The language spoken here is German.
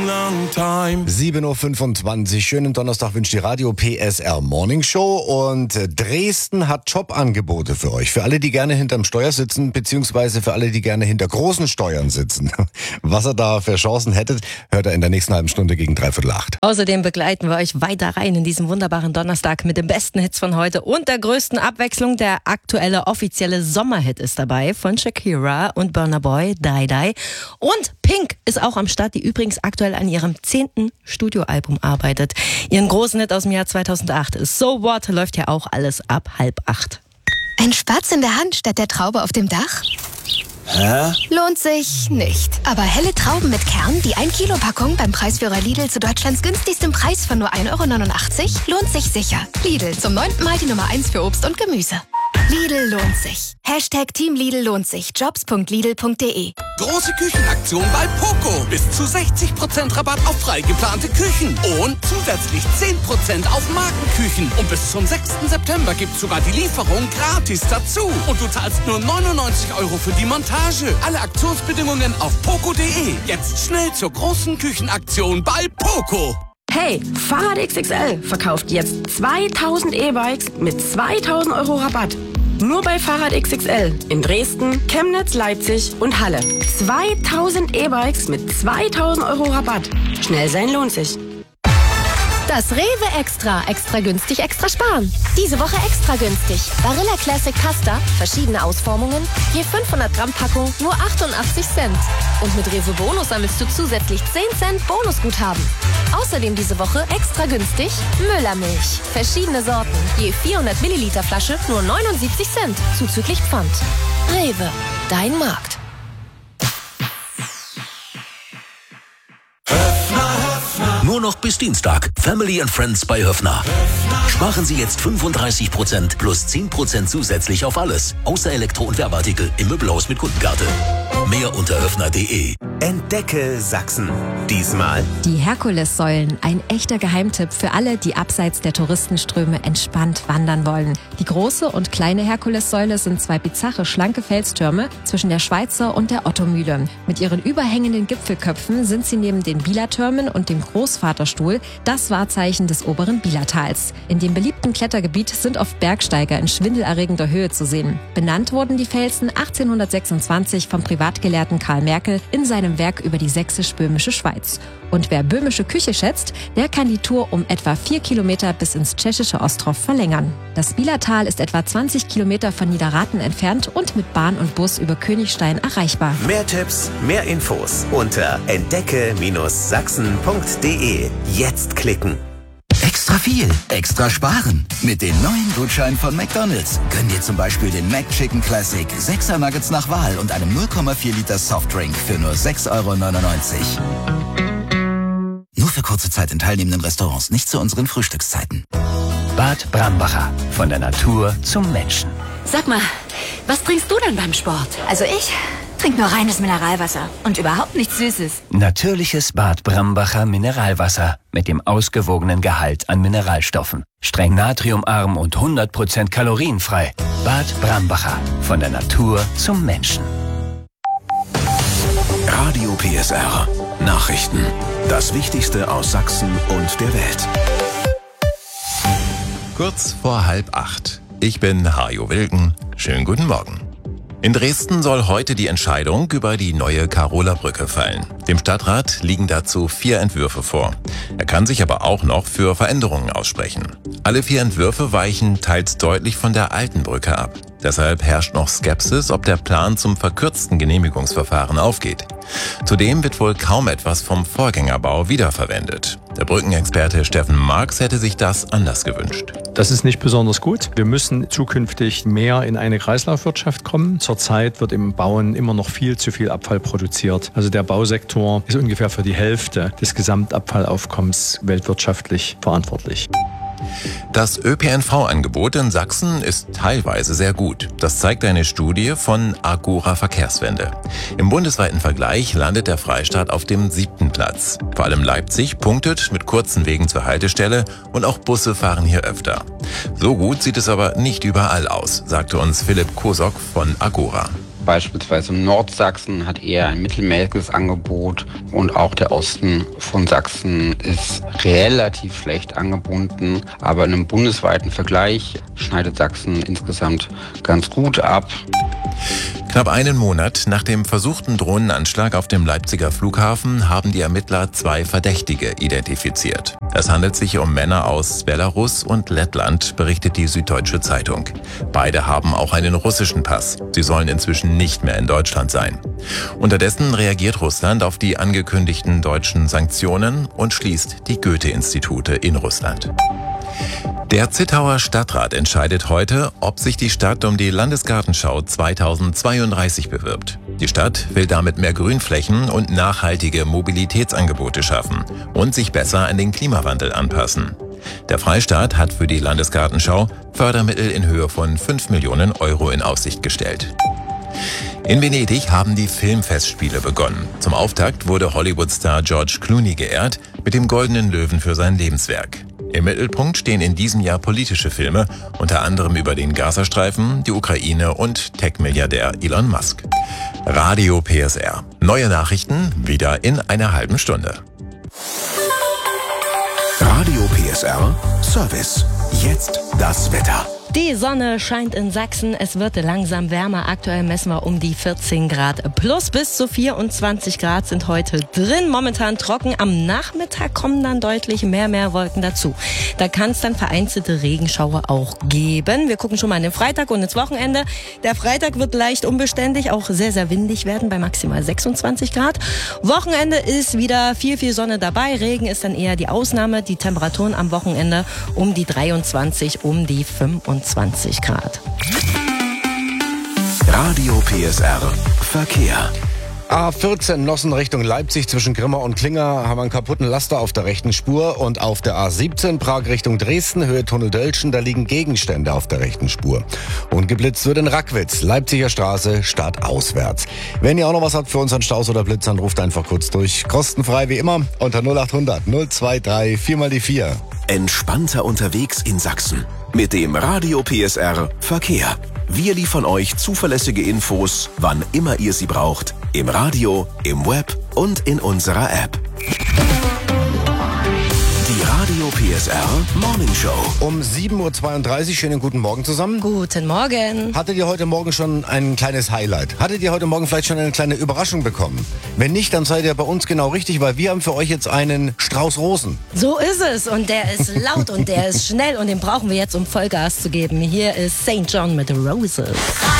long time. 7.25 Uhr, schönen Donnerstag wünscht die Radio PSR Morning Show und Dresden hat Jobangebote für euch. Für alle, die gerne hinterm Steuer sitzen, beziehungsweise für alle, die gerne hinter großen Steuern sitzen. Was ihr da für Chancen hättet, hört ihr in der nächsten halben Stunde gegen 7:45. Außerdem begleiten wir euch weiter rein in diesem wunderbaren Donnerstag mit den besten Hits von heute und der größten Abwechslung. Der aktuelle offizielle Sommerhit ist dabei von Shakira und Burna Boy, Die Die. Und Pink ist auch am Start, die übrigens aktuell an ihrem 10. Studioalbum arbeitet. Ihren großen Hit aus dem Jahr 2008, So What, läuft ja auch alles ab 7:30. Ein Spatz in der Hand statt der Traube auf dem Dach? Hä? Lohnt sich nicht. Aber helle Trauben mit Kern, die 1 Kilo Packung beim Preisführer Lidl zu Deutschlands günstigstem Preis von nur 1,89 €, lohnt sich sicher. Lidl, zum 9. Mal die Nummer 1 für Obst und Gemüse. Lidl lohnt sich. Hashtag Team Lidl lohnt sich. Jobs.lidl.de. Große Küchenaktion bei Poco. Bis zu 60% Rabatt auf frei geplante Küchen. Und zusätzlich 10% auf Markenküchen. Und bis zum 6. September gibt's sogar die Lieferung gratis dazu. Und du zahlst nur 99 € für die Montage. Alle Aktionsbedingungen auf poco.de. Jetzt schnell zur großen Küchenaktion bei Poco. Hey, Fahrrad XXL verkauft jetzt 2000 E-Bikes mit 2000 € Rabatt. Nur bei Fahrrad XXL in Dresden, Chemnitz, Leipzig und Halle. 2000 E-Bikes mit 2000 € Rabatt. Schnell sein lohnt sich. Das Rewe Extra. Extra günstig, extra sparen. Diese Woche extra günstig. Barilla Classic Pasta, verschiedene Ausformungen, je 500 Gramm Packung, nur 88 Cent. Und mit Rewe Bonus sammelst du zusätzlich 10 Cent Bonusguthaben. Außerdem diese Woche extra günstig Müllermilch. Verschiedene Sorten, je 400 Milliliter Flasche, nur 79 Cent, zuzüglich Pfand. Rewe, dein Markt. Nur noch bis Dienstag. Family and Friends bei Höffner. Sparen Sie jetzt 35% plus 10% zusätzlich auf alles. Außer Elektro- und Werbeartikel im Möbelhaus mit Kundenkarte. Mehr unter höffner.de. Entdecke Sachsen. Diesmal die Herkulessäulen, ein echter Geheimtipp für alle, die abseits der Touristenströme entspannt wandern wollen. Die große und kleine Herkulessäule sind 2 bizarre, schlanke Felstürme zwischen der Schweizer und der Ottomühle. Mit ihren überhängenden Gipfelköpfen sind sie neben den Bielertürmen und dem Großvaterstuhl das Wahrzeichen des oberen Bielertals. In dem beliebten Klettergebiet sind oft Bergsteiger in schwindelerregender Höhe zu sehen. Benannt wurden die Felsen 1826 vom Privatgelehrten Karl Merkel in seinem Werk über die sächsisch-böhmische Schweiz. Und wer böhmische Küche schätzt, der kann die Tour um etwa 4 Kilometer bis ins tschechische Ostrov verlängern. Das Bielertal ist etwa 20 Kilometer von Niederrathen entfernt und mit Bahn und Bus über Königstein erreichbar. mehr Tipps, mehr Infos unter entdecke-sachsen.de. Jetzt klicken. Extra viel, extra sparen. Mit den neuen Gutscheinen von McDonald's können ihr zum Beispiel den McChicken Classic 6er Nuggets nach Wahl und einem 0,4 Liter Softdrink für nur 6,99 €. Nur für kurze Zeit in teilnehmenden Restaurants, nicht zu unseren Frühstückszeiten. Bad Brambacher. Von der Natur zum Menschen. Sag mal, was trinkst du denn beim Sport? Also ich trinke nur reines Mineralwasser und überhaupt nichts Süßes. Natürliches Bad Brambacher Mineralwasser mit dem ausgewogenen Gehalt an Mineralstoffen. Streng natriumarm und 100% kalorienfrei. Bad Brambacher. Von der Natur zum Menschen. Radio PSR. Nachrichten. Das Wichtigste aus Sachsen und der Welt. Kurz vor 7:30. Ich bin Hajo Wilken. Schönen guten Morgen. In Dresden soll heute die Entscheidung über die neue Karoler-Brücke fallen. Dem Stadtrat liegen dazu 4 Entwürfe vor. Er kann sich aber auch noch für Veränderungen aussprechen. Alle 4 Entwürfe weichen teils deutlich von der alten Brücke ab. Deshalb herrscht noch Skepsis, ob der Plan zum verkürzten Genehmigungsverfahren aufgeht. Zudem wird wohl kaum etwas vom Vorgängerbau wiederverwendet. Der Brückenexperte Steffen Marx hätte sich das anders gewünscht. Das ist nicht besonders gut. Wir müssen zukünftig mehr in eine Kreislaufwirtschaft kommen. Zurzeit wird im Bauen immer noch viel zu viel Abfall produziert. Also der Bausektor ist ungefähr für die Hälfte des Gesamtabfallaufkommens weltwirtschaftlich verantwortlich. Das ÖPNV-Angebot in Sachsen ist teilweise sehr gut. Das zeigt eine Studie von Agora Verkehrswende. Im bundesweiten Vergleich landet der Freistaat auf dem 7. Platz. Vor allem Leipzig punktet mit kurzen Wegen zur Haltestelle und auch Busse fahren hier öfter. So gut sieht es aber nicht überall aus, sagte uns Philipp Kosok von Agora. Beispielsweise Nordsachsen hat eher ein mittelmäßiges Angebot und auch der Osten von Sachsen ist relativ schlecht angebunden. Aber in einem bundesweiten Vergleich schneidet Sachsen insgesamt ganz gut ab. Knapp einen Monat nach dem versuchten Drohnenanschlag auf dem Leipziger Flughafen haben die Ermittler 2 Verdächtige identifiziert. Es handelt sich um Männer aus Belarus und Lettland, berichtet die Süddeutsche Zeitung. Beide haben auch einen russischen Pass. Sie sollen inzwischen nicht mehr in Deutschland sein. Unterdessen reagiert Russland auf die angekündigten deutschen Sanktionen und schließt die Goethe-Institute in Russland. Der Zittauer Stadtrat entscheidet heute, ob sich die Stadt um die Landesgartenschau 2032 bewirbt. Die Stadt will damit mehr Grünflächen und nachhaltige Mobilitätsangebote schaffen und sich besser an den Klimawandel anpassen. Der Freistaat hat für die Landesgartenschau Fördermittel in Höhe von 5 Millionen Euro in Aussicht gestellt. In Venedig haben die Filmfestspiele begonnen. Zum Auftakt wurde Hollywood-Star George Clooney geehrt mit dem Goldenen Löwen für sein Lebenswerk. Im Mittelpunkt stehen in diesem Jahr politische Filme, unter anderem über den Gazastreifen, die Ukraine und Tech-Milliardär Elon Musk. Radio PSR. Neue Nachrichten wieder in einer halben Stunde. Radio PSR Service. Jetzt das Wetter. Die Sonne scheint in Sachsen, es wird langsam wärmer. Aktuell messen wir um die 14 Grad plus. Bis zu 24 Grad sind heute drin. Momentan trocken. Am Nachmittag kommen dann deutlich mehr Wolken dazu. Da kann es dann vereinzelte Regenschauer auch geben. Wir gucken schon mal in den Freitag und ins Wochenende. Der Freitag wird leicht unbeständig, auch sehr windig werden bei maximal 26 Grad. Wochenende ist wieder viel Sonne dabei. Regen ist dann eher die Ausnahme. Die Temperaturen am Wochenende um die 23, um die 25 Grad. Radio PSR Verkehr. A14 Nossen Richtung Leipzig zwischen Grimma und Klinger haben einen kaputten Laster auf der rechten Spur und auf der A17 Prag Richtung Dresden, Höhe Tunnel Dölschen, da liegen Gegenstände auf der rechten Spur. Und geblitzt wird in Rackwitz, Leipziger Straße, stadtauswärts. Wenn ihr auch noch was habt für uns an Staus oder Blitzern, ruft einfach kurz durch. Kostenfrei wie immer unter 0800 023 4 mal die 4. Entspannter unterwegs in Sachsen. Mit dem Radio PSR Verkehr. Wir liefern euch zuverlässige Infos, wann immer ihr sie braucht. Im Radio, im Web und in unserer App. Die Radio PSR Morning Show. Um 7.32 Uhr, schönen guten Morgen zusammen. Guten Morgen. Hattet ihr heute Morgen schon ein kleines Highlight? Hattet ihr heute Morgen vielleicht schon eine kleine Überraschung bekommen? Wenn nicht, dann seid ihr bei uns genau richtig, weil wir haben für euch jetzt einen Strauß Rosen. So ist es und der ist laut und der ist schnell und den brauchen wir jetzt, um Vollgas zu geben. Hier ist St. John mit Roses.